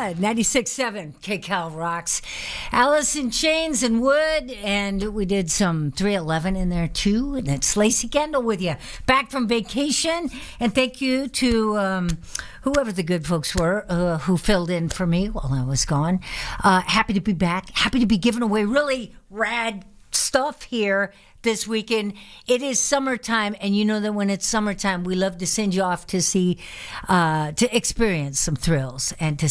Yeah, 96.7 KCal rocks. Alice in Chains and Wood, and we did some 311 in there too. And it's Lacey Kendall with you, back from vacation. And thank you to whoever the good folks were who filled in for me while I was gone. Happy to be back. Happy to be giving away really rad stuff here this weekend. It is summertime, and you know that when it's summertime, we love to send you off to see, to experience some thrills and to